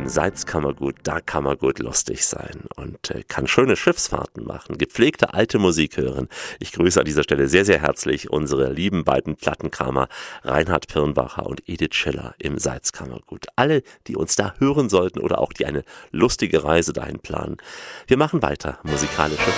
im Salzkammergut, da kann man gut lustig sein und kann schöne Schiffsfahrten machen, gepflegte alte Musik hören. Ich grüße an dieser Stelle sehr, sehr herzlich unsere lieben beiden Plattenkramer Reinhard Pirnbacher und Edith Schiller im Salzkammergut. Alle, die uns da hören sollten oder auch die eine lustige Reise dahin planen. Wir machen weiter, musikalische